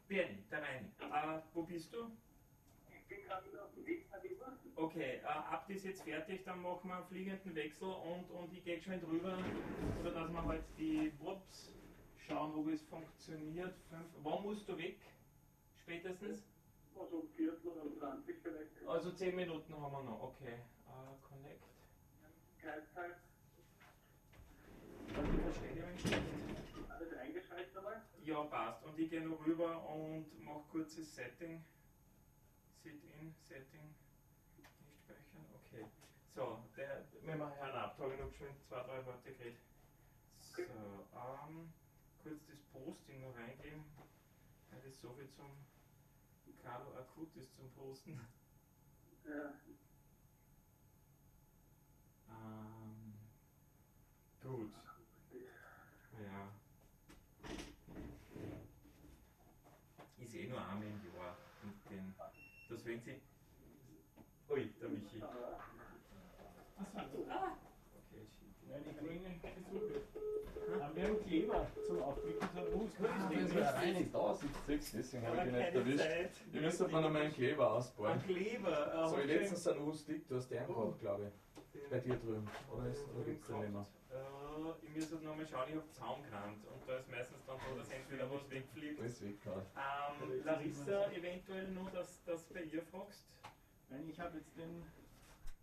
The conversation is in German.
Bernie, der Reini. Wo bist du? Ich bin gerade wieder auf dem Weg nach Wien. Okay, Abdi ist jetzt fertig, dann machen wir einen fliegenden Wechsel und ich gehe geschwind drüber, oder dass wir halt die Wops schauen, ob es funktioniert. Wann musst du weg? Spätestens? Also um Viertel oder um 20 vielleicht. Also 10 Minuten haben wir noch, okay. Connect. Gleichzeitig Ich verstehe dich ein wenig schlecht. alles eingeschaltet einmal. Ja, passt. Und ich gehe noch rüber und mache kurzes Setting. Sit-in, Setting. Nicht speichern, okay. So, wenn wir Herrn Abt, habe ich noch geschwind 2, 3 Worte geredet. So, kurz das Posting noch reingeben, weil das so viel zum Carlo akut ist zum Posten. Ja. Gut. Ja. Ich sehe nur einmal im Jahr. Das wenn Sie. Ui, der Michi. Okay, shit. Nein, ich bringe Besuch. Haben wir einen Kleber zum Aufblicken, so einen Mus? Das wäre reinig da, sitzt sechs, deswegen habe ich ihn nicht Keine erwischt. Zeit. Ich müsste von einmal einen Kleber ausbauen. Ein Kleber. So, ich letztens einen U-Stick, du hast den gehabt, glaube ich. Bei dir drüben. Oder gibt es den nicht mehr? Ich muss halt nochmal schauen, ich habe Zaun gerannt und da ist meistens dann so, dass entweder was wegfliegt. Alles weggehauen. Larissa, eventuell nur, dass du bei ihr fragst. Nein, ich habe jetzt den